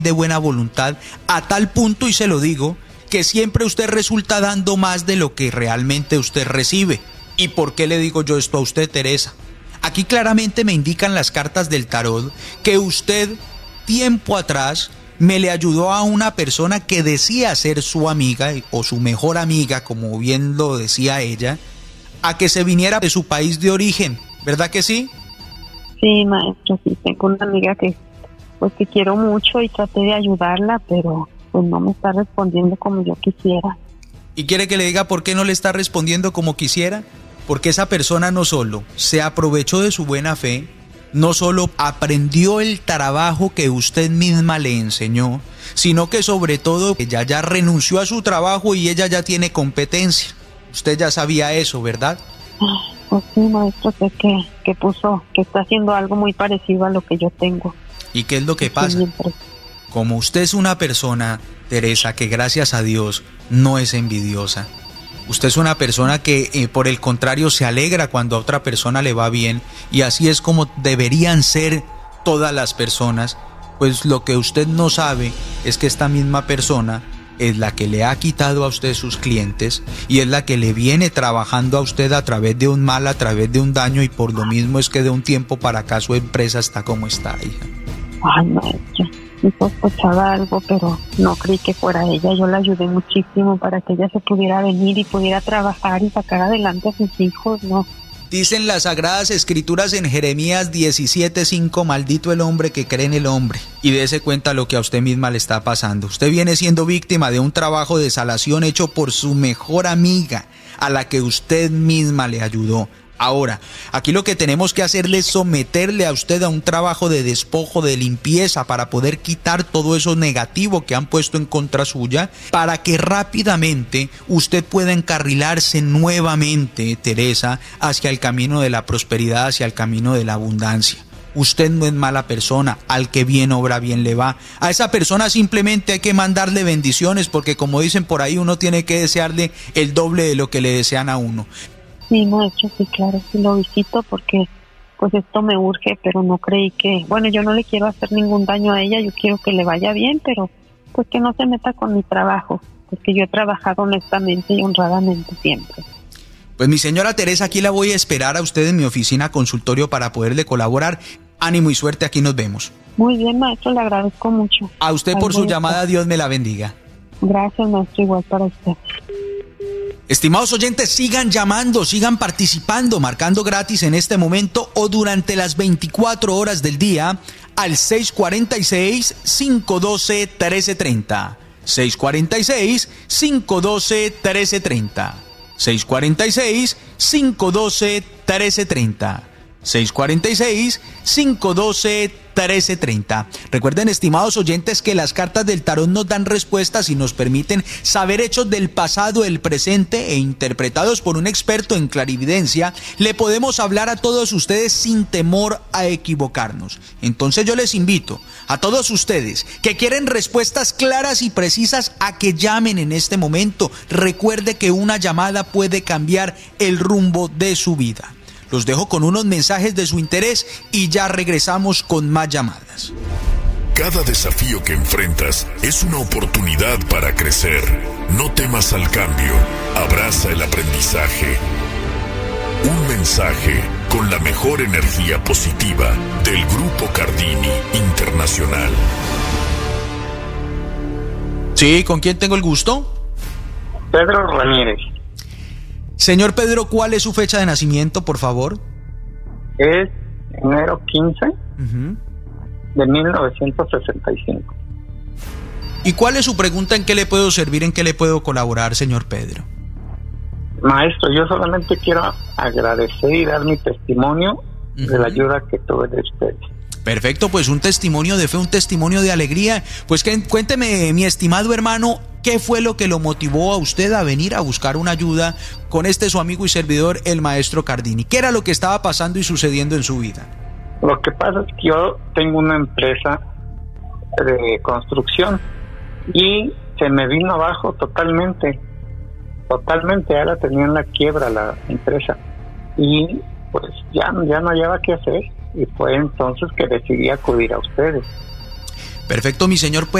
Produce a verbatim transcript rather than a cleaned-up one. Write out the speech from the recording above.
de buena voluntad, a tal punto, y se lo digo, que siempre usted resulta dando más de lo que realmente usted recibe. ¿Y por qué le digo yo esto a usted, Teresa? Aquí claramente me indican las cartas del tarot que usted, tiempo atrás, me le ayudó a una persona que decía ser su amiga o su mejor amiga, como bien lo decía ella, a que se viniera de su país de origen, ¿verdad que sí? Sí, maestro, sí, tengo una amiga que, pues, que quiero mucho y traté de ayudarla, pero pues no me está respondiendo como yo quisiera. ¿Y quiere que le diga por qué no le está respondiendo como quisiera? Porque esa persona no solo se aprovechó de su buena fe, no solo aprendió el trabajo que usted misma le enseñó, sino que sobre todo ella ya renunció a su trabajo y ella ya tiene competencia. Usted ya sabía eso, ¿verdad? Pues sí, maestro, sé que, que puso, que está haciendo algo muy parecido a lo que yo tengo. ¿Y qué es lo que pasa? Siempre. Como usted es una persona, Teresa, que gracias a Dios no es envidiosa. Usted es una persona que, eh, por el contrario, se alegra cuando a otra persona le va bien, y así es como deberían ser todas las personas. Pues lo que usted no sabe es que esta misma persona es la que le ha quitado a usted sus clientes y es la que le viene trabajando a usted a través de un mal, a través de un daño, y por lo mismo es que de un tiempo para acá su empresa está como está, hija. Ay, maestro, sí sospechaba algo, pero no creí que fuera ella. Yo la ayudé muchísimo para que ella se pudiera venir y pudiera trabajar y sacar adelante a sus hijos, ¿no? Dicen las Sagradas Escrituras en Jeremías diecisiete cinco, maldito el hombre que cree en el hombre. Y dése cuenta lo que a usted misma le está pasando. Usted viene siendo víctima de un trabajo de salación hecho por su mejor amiga, a la que usted misma le ayudó. Ahora, aquí lo que tenemos que hacerle es someterle a usted a un trabajo de despojo, de limpieza, para poder quitar todo eso negativo que han puesto en contra suya, para que rápidamente usted pueda encarrilarse nuevamente, Teresa, hacia el camino de la prosperidad, hacia el camino de la abundancia. Usted no es mala persona, al que bien obra bien le va. A esa persona simplemente hay que mandarle bendiciones, porque como dicen por ahí, uno tiene que desearle el doble de lo que le desean a uno. Sí, maestro, sí, claro, sí lo visito porque pues esto me urge, pero no creí que, bueno, yo no le quiero hacer ningún daño a ella, yo quiero que le vaya bien, pero pues que no se meta con mi trabajo, porque yo he trabajado honestamente y honradamente siempre. Pues mi señora Teresa, aquí la voy a esperar a usted en mi oficina consultorio para poderle colaborar. Ánimo y suerte, aquí nos vemos. Muy bien, maestro, le agradezco mucho. A usted por su llamada, Dios me la bendiga. Gracias, maestro, igual para usted. Estimados oyentes, sigan llamando, sigan participando, marcando gratis en este momento o durante las veinticuatro horas del día al seis cuatro seis, cinco uno dos, uno tres tres cero. seis cuatro seis, cinco uno dos, uno tres tres cero. seis cuatro seis, cinco uno dos, uno tres tres cero. seis cuatro seis, cinco uno dos, uno tres tres cero. Recuerden, estimados oyentes, que las cartas del tarot nos dan respuestas y nos permiten saber hechos del pasado, el presente, e interpretados por un experto en clarividencia, le podemos hablar a todos ustedes sin temor a equivocarnos. Entonces yo les invito a todos ustedes que quieren respuestas claras y precisas a que llamen en este momento. Recuerde que una llamada puede cambiar el rumbo de su vida. Los dejo con unos mensajes de su interés y ya regresamos con más llamadas. Cada desafío que enfrentas es una oportunidad para crecer. No temas al cambio. Abraza el aprendizaje. Un mensaje con la mejor energía positiva del Grupo Cardini Internacional. Sí, ¿con quién tengo el gusto? Pedro Ramírez. Señor Pedro, ¿cuál es su fecha de nacimiento, por favor? Es enero quince Uh-huh. de mil novecientos sesenta y cinco. ¿Y cuál es su pregunta? ¿En qué le puedo servir? ¿En qué le puedo colaborar, señor Pedro? Maestro, yo solamente quiero agradecer y dar mi testimonio uh-huh. de la ayuda que tuve de ustedes. Perfecto, pues un testimonio de fe, un testimonio de alegría. Pues que, cuénteme, mi estimado hermano, ¿qué fue lo que lo motivó a usted a venir a buscar una ayuda con este su amigo y servidor, el maestro Cardini? ¿Qué era lo que estaba pasando y sucediendo en su vida? Lo que pasa es que yo tengo una empresa de construcción y se me vino abajo totalmente, totalmente, ya la tenía en la quiebra la empresa y pues ya, ya no hallaba qué hacer y fue entonces que decidí acudir a ustedes. Perfecto, mi señor.